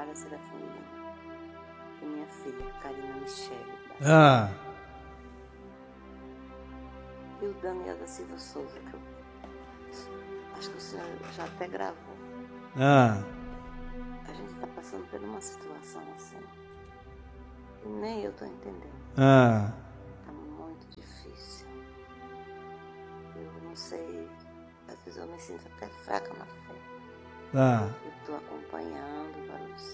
para Serafim e minha filha, Karina Michele. Ah. E o Daniel da Silva Souza, que eu acho que o senhor já até gravou. Ah. A gente está passando por uma situação assim. E nem eu estou entendendo. Ah. Está muito difícil. Eu não sei, às vezes eu me sinto até fraca na fé. Ah. Eu estou acompanhando vários